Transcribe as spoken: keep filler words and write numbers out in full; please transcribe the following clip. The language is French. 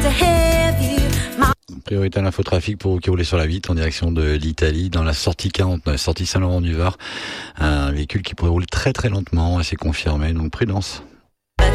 Priorité à l'infotrafic pour vous qui roulez sur la vitre en direction de l'Italie, dans la sortie quarante-neuf, sortie Saint-Laurent-du-Var. Un véhicule qui pourrait rouler très très lentement, et c'est confirmé, donc prudence.